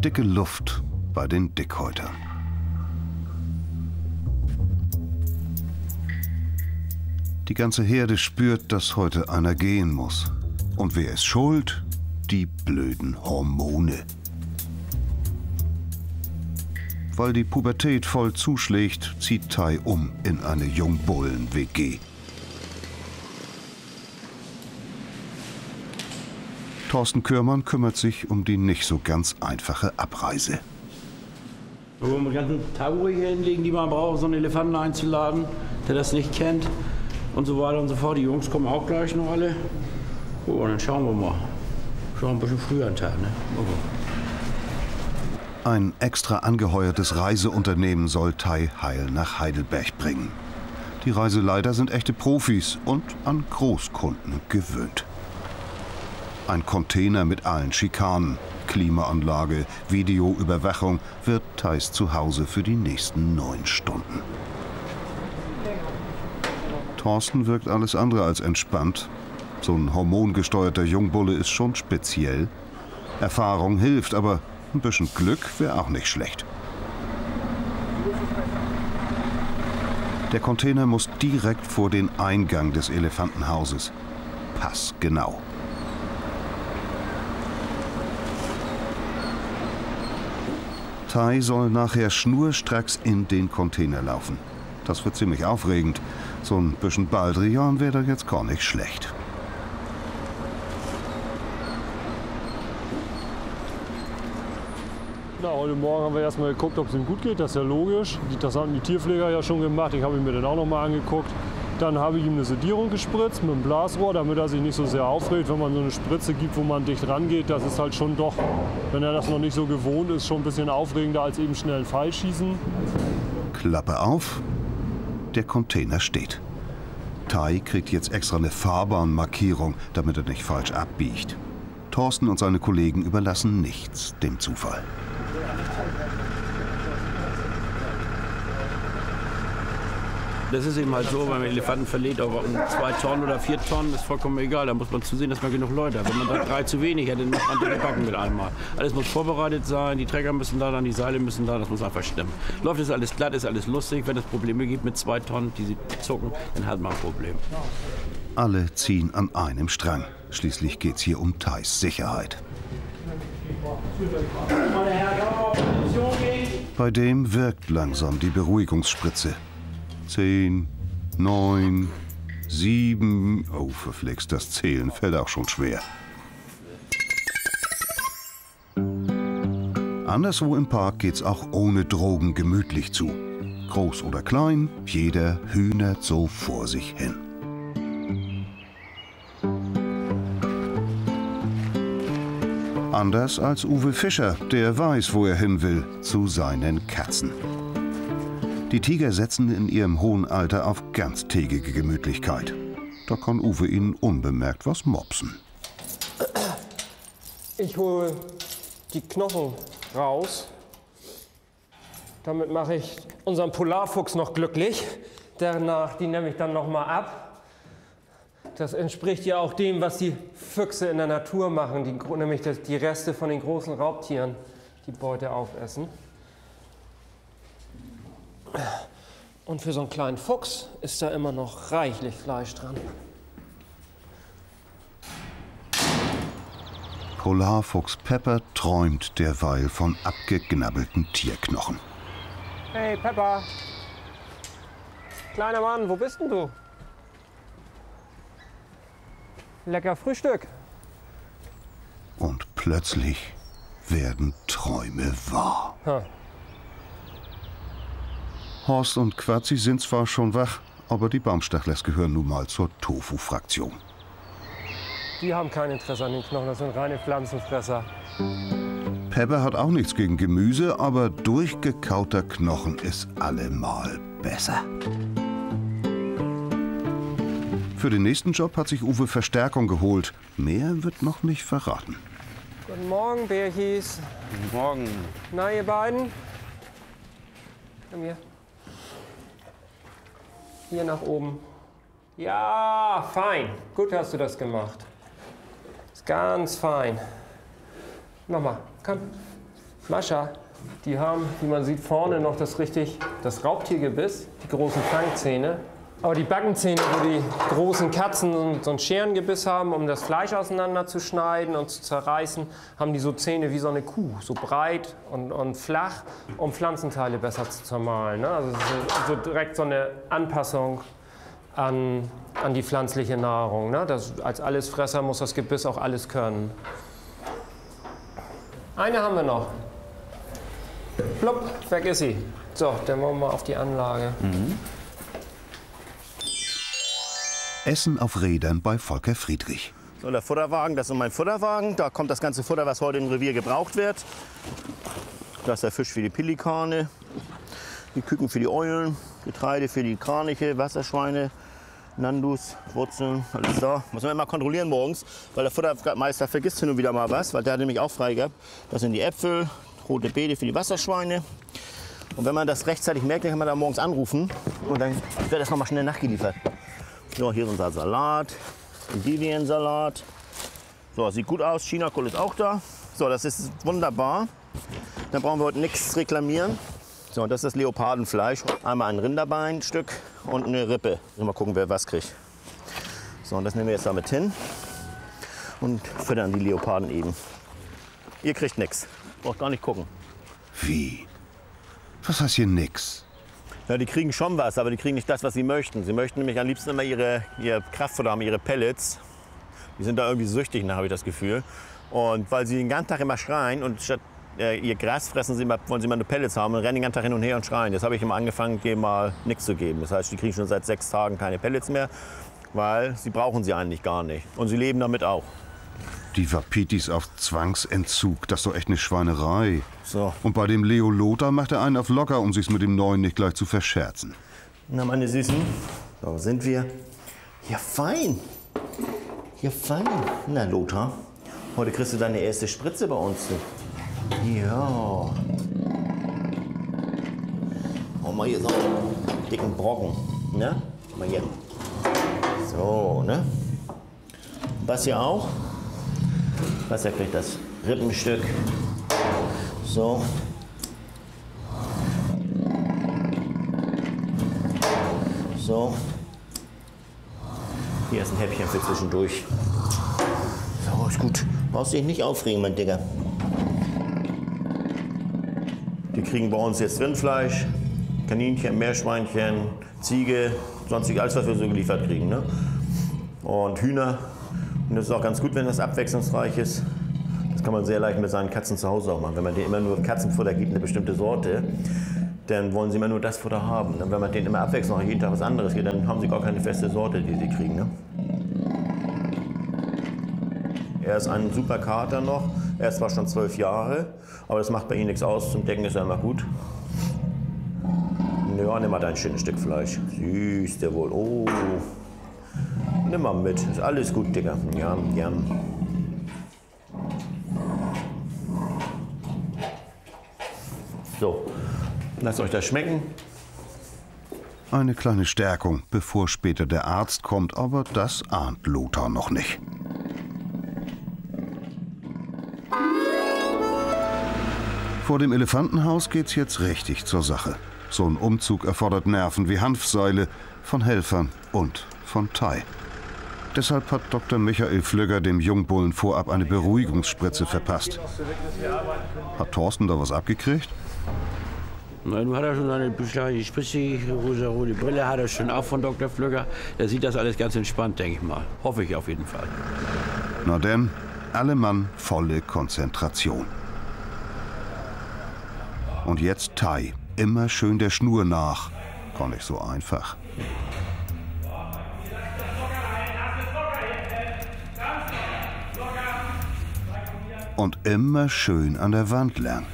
Dicke Luft bei den Dickhäutern. Die ganze Herde spürt, dass heute einer gehen muss. Und wer ist schuld? Die blöden Hormone. Weil die Pubertät voll zuschlägt, zieht Tai um in eine Jungbullen-WG. Thorsten Kürmann kümmert sich um die nicht so ganz einfache Abreise. Wir wollen die ganzen Tabuche hinlegen, die man braucht, so einen Elefanten einzuladen, der das nicht kennt und so weiter und so fort. Die Jungs kommen auch gleich noch alle. Oh, und dann schauen wir mal. Schon ein bisschen früher einen Tag, ne? Okay. Ein extra angeheuertes Reiseunternehmen soll Tai heil nach Heidelberg bringen. Die Reiseleiter sind echte Profis und an Großkunden gewöhnt. Ein Container mit allen Schikanen, Klimaanlage, Videoüberwachung wird Thais Zuhause für die nächsten 9 Stunden. Thorsten wirkt alles andere als entspannt. So ein hormongesteuerter Jungbulle ist schon speziell. Erfahrung hilft, aber ein bisschen Glück wäre auch nicht schlecht. Der Container muss direkt vor den Eingang des Elefantenhauses. Passgenau. Tai soll nachher schnurstracks in den Container laufen. Das wird ziemlich aufregend. So ein bisschen Baldrian wäre da jetzt gar nicht schlecht. Na, heute Morgen haben wir erstmal geguckt, ob es ihm gut geht. Das ist ja logisch. Das haben die Tierpfleger ja schon gemacht. Ich habe ihn mir dann auch noch mal angeguckt. Dann habe ich ihm eine Sedierung gespritzt mit einem Blasrohr, damit er sich nicht so sehr aufregt. Wenn man so eine Spritze gibt, wo man dicht rangeht, das ist halt schon doch, wenn er das noch nicht so gewohnt ist, schon ein bisschen aufregender als eben schnell einen Pfeil schießen. Klappe auf. Der Container steht. Tai kriegt jetzt extra eine Fahrbahnmarkierung, damit er nicht falsch abbiegt. Thorsten und seine Kollegen überlassen nichts dem Zufall. Das ist eben halt so, beim Elefanten verliert, ob 2 Tonnen oder 4 Tonnen, ist vollkommen egal. Da muss man zusehen, dass man genug Leute hat. Wenn man da 3 zu wenig hat, dann macht man die Backen mit einmal. Alles muss vorbereitet sein, die Träger müssen da, dann die Seile müssen da, das muss einfach stimmen. Läuft das alles glatt, ist alles lustig. Wenn es Probleme gibt mit 2 Tonnen, die sie zucken, dann hat man ein Problem. Alle ziehen an einem Strang. Schließlich geht's hier um Thais Sicherheit. Bei dem wirkt langsam die Beruhigungsspritze. 10, 9, 7. Oh, verflixt, das Zählen fällt auch schon schwer. Anderswo im Park geht's auch ohne Drogen gemütlich zu. Groß oder klein, jeder hühnert so vor sich hin. Anders als Uwe Fischer, der weiß, wo er hin will, zu seinen Katzen. Die Tiger setzen in ihrem hohen Alter auf ganztägige Gemütlichkeit. Da kann Uwe ihnen unbemerkt was mopsen. Ich hole die Knochen raus. Damit mache ich unseren Polarfuchs noch glücklich. Danach, die nehme ich dann noch mal ab. Das entspricht ja auch dem, was die Füchse in der Natur machen, nämlich die Reste von den großen Raubtieren, die Beute aufessen. Und für so einen kleinen Fuchs ist da immer noch reichlich Fleisch dran. Polarfuchs Pepper träumt derweil von abgeknabbelten Tierknochen. Hey Pepper! Kleiner Mann, wo bist denn du? Lecker Frühstück! Und plötzlich werden Träume wahr. Ha. Horst und Quatzi sind zwar schon wach, aber die Baumstachlers gehören nun mal zur Tofu-Fraktion. Die haben kein Interesse an den Knochen, das sind reine Pflanzenfresser. Pepper hat auch nichts gegen Gemüse, aber durchgekauter Knochen ist allemal besser. Für den nächsten Job hat sich Uwe Verstärkung geholt. Mehr wird noch nicht verraten. Guten Morgen, Bärchis. Guten Morgen. Na, ihr beiden? Komm hier. Hier nach oben. Ja, fein. Gut hast du das gemacht. Ist ganz fein. Nochmal, komm. Mascha, die haben, wie man sieht, vorne noch das Raubtiergebiss, die großen Fangzähne. Aber die Backenzähne, wo die großen Katzen so ein Scherengebiss haben, um das Fleisch auseinanderzuschneiden und zu zerreißen, haben die so Zähne wie so eine Kuh, so breit und flach, um Pflanzenteile besser zu zermahlen. Ne? Also so direkt so eine Anpassung an die pflanzliche Nahrung. Ne? Als Allesfresser muss das Gebiss auch alles können. Eine haben wir noch. Plopp, weg ist sie. So, dann wollen wir mal auf die Anlage. Essen auf Rädern bei Volker Friedrich. So, der Futterwagen, das ist mein Futterwagen. Da kommt das ganze Futter, was heute im Revier gebraucht wird. Da ist der Fisch für die Pelikane, die Küken für die Eulen, Getreide für die Kraniche, Wasserschweine, Nandus, Wurzeln, alles da. Muss man immer kontrollieren morgens, weil der Futtermeister vergisst hin und wieder mal was, weil der hat nämlich auch frei gehabt. Das sind die Äpfel, rote Beete für die Wasserschweine. Und wenn man das rechtzeitig merkt, dann kann man da morgens anrufen und dann wird das noch mal schnell nachgeliefert. So, hier ist unser Salat, Endiviensalat. So, sieht gut aus, Chinakohl ist auch da. So, das ist wunderbar. Dann brauchen wir heute nichts reklamieren. So, das ist das Leopardenfleisch. Einmal ein Rinderbeinstück und eine Rippe. Mal gucken, wer was kriegt. So, und das nehmen wir jetzt damit hin und füttern die Leoparden eben. Ihr kriegt nichts. Braucht gar nicht gucken. Wie? Was heißt hier nix? Ja, die kriegen schon was, aber die kriegen nicht das, was sie möchten. Sie möchten nämlich am liebsten immer ihr Kraftfutter haben, ihre Pellets. Die sind da irgendwie süchtig, habe ich das Gefühl. Und weil sie den ganzen Tag immer schreien und statt ihr Gras fressen wollen sie immer nur Pellets haben und rennen den ganzen Tag hin und her und schreien. Jetzt habe ich immer angefangen, dem mal nichts zu geben. Das heißt, die kriegen schon seit 6 Tagen keine Pellets mehr, weil sie brauchen sie eigentlich gar nicht. Und sie leben damit auch. Die Wapitis auf Zwangsentzug, das ist doch echt eine Schweinerei. So. Und bei dem Leo Lothar macht er einen auf locker, um sich's mit dem Neuen nicht gleich zu verscherzen. Na, meine Süßen, da sind wir. Ja, fein. Ja, fein. Na, Lothar, heute kriegst du deine erste Spritze bei uns. Ja. Hau mal hier so einen dicken Brocken. Ne? Guck mal hier. So, ne? Was hier auch? Was er kriegt das Rippenstück. So. So. Hier ist ein Häppchen für zwischendurch. So, ist gut. Brauchst dich nicht aufregen, mein Digger. Die kriegen bei uns jetzt Rindfleisch, Kaninchen, Meerschweinchen, Ziege, sonstig alles, was wir so geliefert kriegen. Ne? Und Hühner. Und das ist auch ganz gut, wenn das abwechslungsreich ist. Das kann man sehr leicht mit seinen Katzen zu Hause auch machen. Wenn man denen immer nur Katzenfutter gibt, eine bestimmte Sorte, dann wollen sie immer nur das Futter haben. Und wenn man denen immer abwechslungsreich jeden Tag was anderes gibt, dann haben sie gar keine feste Sorte, die sie kriegen. Ne? Er ist ein super Kater noch. Er ist zwar schon 12 Jahre, aber das macht bei ihm nichts aus. Zum Decken ist er immer gut. Ja, nimm mal dein schönes Stück Fleisch. Süß, der wohl. Oh. Nimm mal mit. Ist alles gut, Digga. Jam, jam. So. Lasst euch das schmecken. Eine kleine Stärkung, bevor später der Arzt kommt, aber das ahnt Lothar noch nicht. Vor dem Elefantenhaus geht's jetzt richtig zur Sache. So ein Umzug erfordert Nerven wie Hanfseile von Helfern und von Tai. Deshalb hat Dr. Michael Flügger dem Jungbullen vorab eine Beruhigungsspritze verpasst. Hat Thorsten da was abgekriegt? Na, nun hat er schon seine die Spritze, rosa-rote Brille hat er schon auch von Dr. Flügger. Der sieht das alles ganz entspannt, denke ich mal. Hoffe ich auf jeden Fall. Na denn, alle Mann volle Konzentration. Und jetzt Tai, immer schön der Schnur nach. Gar nicht so einfach. Und immer schön an der Wand lang.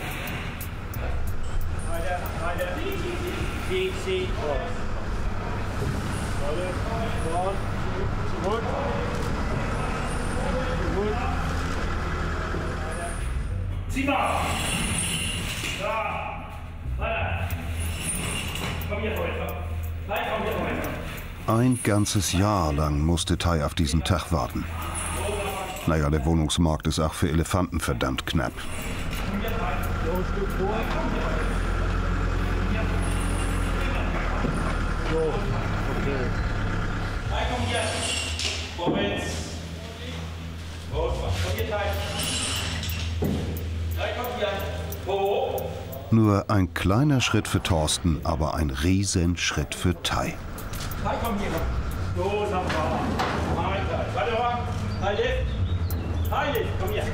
Zieh mal! Da! Weiter! Komm hier weiter! Nein, komm hier weiter! Ein ganzes Jahr lang musste Tai auf diesen Tag warten. Naja, der Wohnungsmarkt ist auch für Elefanten verdammt knapp. So ein Stück vor. So, okay. Nein, komm hier. Vorwärts. Los, komm hier, Teil. Nein, komm hier. Hoch. Nur ein kleiner Schritt für Thorsten, aber ein Riesenschritt für Tai. Tai, komm hier. So, sag mal. Warte mal. Halt dich. Halt dich. Komm hier.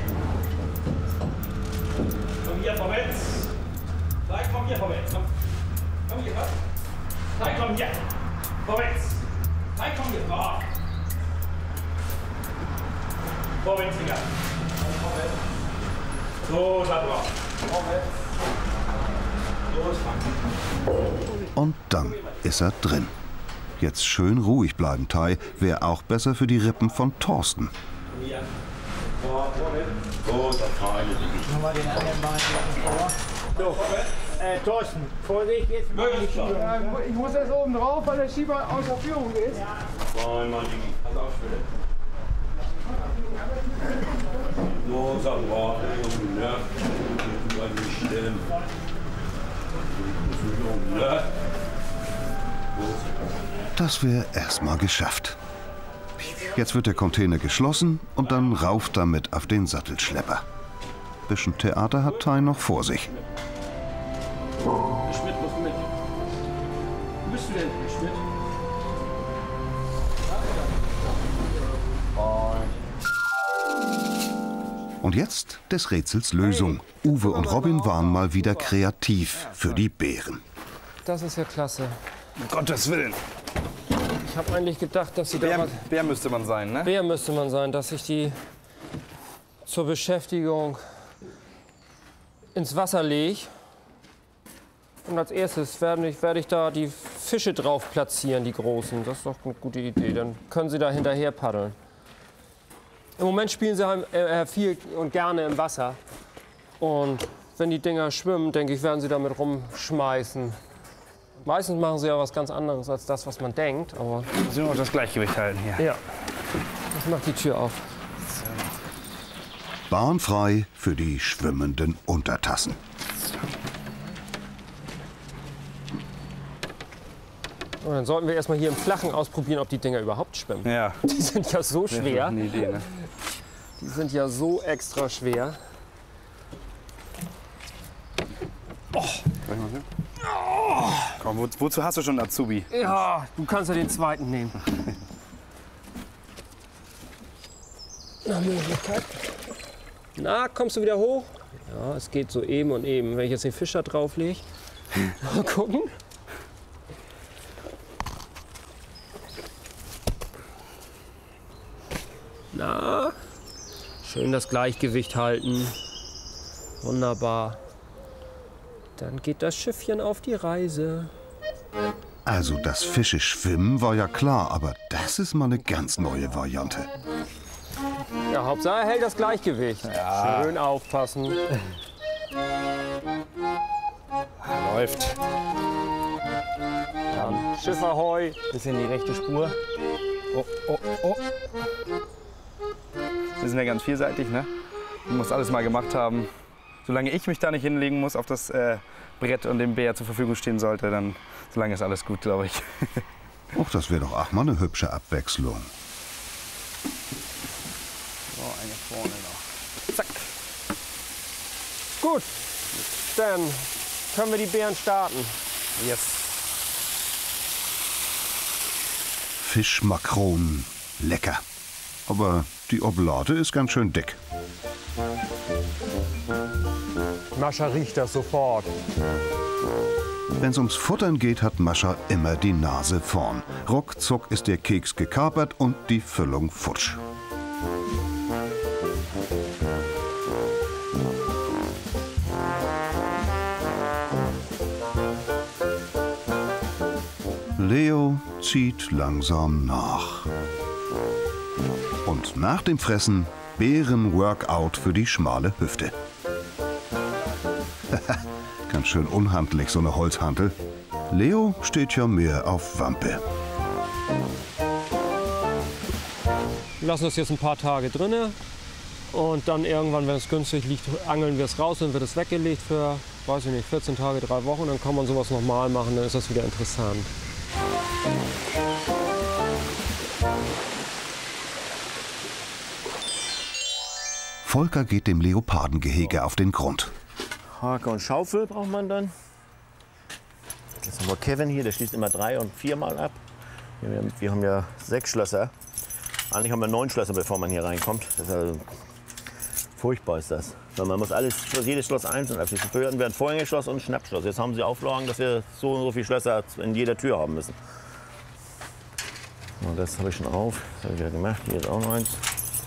Komm hier, vorwärts. Tai, komm hier, vorwärts. Komm hier, komm. Tai, komm hier. Vorwärts. Tai, komm hier. Oh. Vorwärts, Digga. Vorwärts. So, da drauf. Vorwärts. Los, Frank. Und dann ist er drin. Jetzt schön ruhig bleiben, Tai. Wäre auch besser für die Rippen von Thorsten. Hier. Vorwärts. So, da fahren wir. Nochmal den anderen Bein vor. So, Thorsten, Vorsicht, jetzt mal die Schiebe. Ich muss erst oben drauf, weil der Schieber außer Führung ist. Einmal Digi. Pass auf, bitte. Los, am Rad, ne? Du an die Stellen. Ne? Das wäre erstmal geschafft. Jetzt wird der Container geschlossen und dann rauf damit auf den Sattelschlepper. Bisschen Theater hat Tai noch vor sich. Der Schmidt muss mit. Wo bist du denn, Schmidt? Und jetzt des Rätsels Lösung. Uwe und Robin waren mal wieder kreativ für die Bären. Das ist ja klasse. Um Gottes Willen. Ich habe eigentlich gedacht, dass sie da was... Bär müsste man sein, ne? Bär müsste man sein, dass ich die zur Beschäftigung ins Wasser lege. Und als erstes werde ich da die Fische drauf platzieren, die großen. Das ist doch eine gute Idee. Dann können sie da hinterher paddeln. Im Moment spielen sie viel und gerne im Wasser. Und wenn die Dinger schwimmen, denke ich, werden sie damit rumschmeißen. Meistens machen sie ja was ganz anderes als das, was man denkt. Aber Sie müssen auch das Gleichgewicht halten hier. ja, ich mach die Tür auf. Bahnfrei für die schwimmenden Untertassen. Und dann sollten wir erstmal hier im Flachen ausprobieren, ob die Dinger überhaupt schwimmen. Ja. Die sind ja so Das ist schwer. eine Idee, ne? Die sind ja so extra schwer. Komm, wozu hast du schon einen Azubi? Ja, du kannst ja den zweiten nehmen. Nach Möglichkeit. Na, kommst du wieder hoch? Ja, es geht so eben und eben. Wenn ich jetzt den Fischer drauflege. Mal gucken. Na, schön das Gleichgewicht halten. Wunderbar. Dann geht das Schiffchen auf die Reise. Also das Fische schwimmen war ja klar, aber das ist mal eine ganz neue Variante. Ja, Hauptsache er hält das Gleichgewicht. Ja. Schön aufpassen. Läuft. Dann Schiff ahoi. Bisschen die rechte Spur. Oh, oh, oh. Wir sind ja ganz vielseitig, ne? Man muss alles mal gemacht haben. Solange ich mich da nicht hinlegen muss auf das Brett und dem Bär zur Verfügung stehen sollte, dann solange ist alles gut, glaube ich. Och, das wäre doch auch mal eine hübsche Abwechslung. So, eine vorne noch. Zack. Gut, dann können wir die Bären starten. Yes. Fischmakronen, lecker. Aber die Oblate ist ganz schön dick. Mascha riecht das sofort. Wenn's ums Futtern geht, hat Mascha immer die Nase vorn. Ruckzuck ist der Keks gekapert und die Füllung futsch. Leo zieht langsam nach. Und nach dem Fressen Bären-Workout für die schmale Hüfte. Ganz schön unhandlich, so eine Holzhantel. Leo steht ja mehr auf Wampe. Wir lassen das jetzt ein paar Tage drinne Und dann irgendwann, wenn es günstig liegt, angeln wir es raus und wird es weggelegt für, weiß ich nicht, 14 Tage, 3 Wochen. Dann kann man sowas nochmal machen, dann ist das wieder interessant. Volker geht dem Leopardengehege auf den Grund. Hake und Schaufel braucht man dann. Jetzt haben wir Kevin hier, der schließt immer 3- und 4-mal ab. Wir haben ja 6 Schlösser. Eigentlich haben wir 9 Schlösser, bevor man hier reinkommt. Das ist also furchtbar ist das. Weil man muss jedes Schloss einzeln abschließen. Früher hatten wir ein Vorhängeschloss und ein Schnappschloss. Jetzt haben sie Auflagen, dass wir so und so viele Schlösser in jeder Tür haben müssen. Und das habe ich schon auf. Das habe ich wieder gemacht. Hier ist auch noch eins.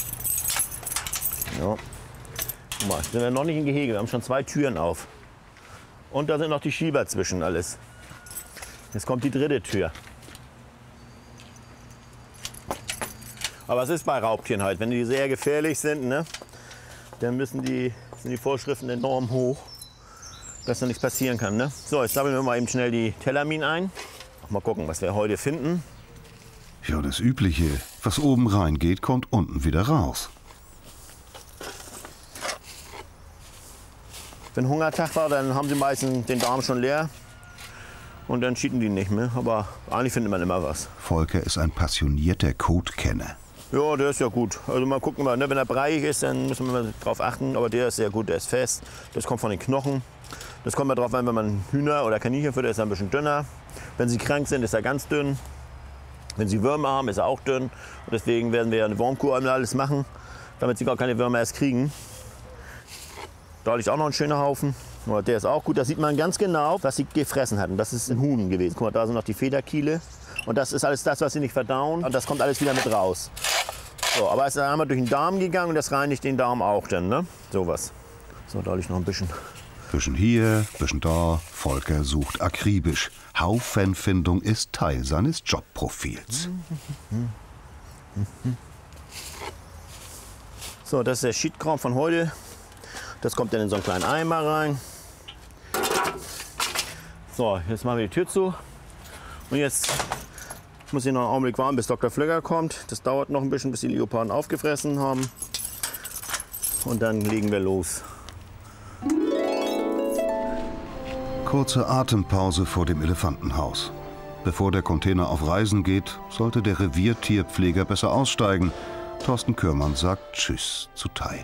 Ja. Guck mal, sind wir noch nicht im Gehege. Wir haben schon 2 Türen auf. Und da sind noch die Schieber zwischen alles. Jetzt kommt die 3. Tür. Aber es ist bei Raubtieren halt. Wenn die sehr gefährlich sind, ne, dann sind die Vorschriften enorm hoch, dass da nichts passieren kann. Ne? So, jetzt sammeln wir mal eben schnell die Tellermin ein. Mal gucken, was wir heute finden. Ja, das Übliche. Was oben reingeht, kommt unten wieder raus. Wenn Hungertag war, dann haben sie meistens den Darm schon leer. Und dann cheaten die nicht mehr. Aber eigentlich findet man immer was. Volker ist ein passionierter Kotkenner. Ja, der ist ja gut. Also mal gucken, ne, wenn er breiig ist, dann müssen wir mal drauf achten. Aber der ist sehr gut, der ist fest. Das kommt von den Knochen. Das kommt mal drauf an, wenn man Hühner oder Kaninchen füttert, ist er ein bisschen dünner. Wenn sie krank sind, ist er ganz dünn. Wenn sie Würmer haben, ist er auch dünn. Und deswegen werden wir eine Wurmkur und alles machen, damit sie gar keine Würmer erst kriegen. Da liegt auch noch ein schöner Haufen. Der ist auch gut. Da sieht man ganz genau, was sie gefressen hatten. Das ist ein Huhn gewesen. Guck mal, da sind noch die Federkiele. Und das ist alles das, was sie nicht verdauen. Und das kommt alles wieder mit raus. So, aber es ist einmal durch den Darm gegangen und das reinigt den Darm auch dann, ne? Sowas. So, da liegt noch ein bisschen. Bisschen hier, bisschen da. Volker sucht akribisch. Haufenfindung ist Teil seines Jobprofils. So, das ist der Sheetkram von heute. Das kommt dann in so einen kleinen Eimer rein. So, jetzt machen wir die Tür zu. Und jetzt muss ich noch einen Augenblick warten, bis Dr. Flögger kommt. Das dauert noch ein bisschen, bis die Leoparden aufgefressen haben. Und dann legen wir los. Kurze Atempause vor dem Elefantenhaus. Bevor der Container auf Reisen geht, sollte der Reviertierpfleger besser aussteigen. Thorsten Kürmann sagt Tschüss zu Tai.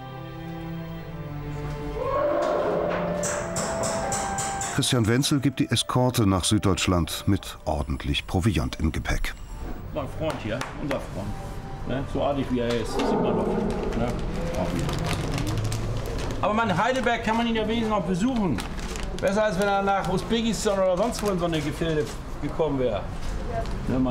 Christian Wenzel gibt die Eskorte nach Süddeutschland mit ordentlich Proviant im Gepäck. Mein Freund hier, unser Freund. Ne? So artig wie er ist, sieht man doch. Ne? Aber in Heidelberg kann man ihn ja wenigstens noch besuchen. Besser als wenn er nach Usbekistan oder sonst wo in so eine Gefilde gekommen wäre. Ne,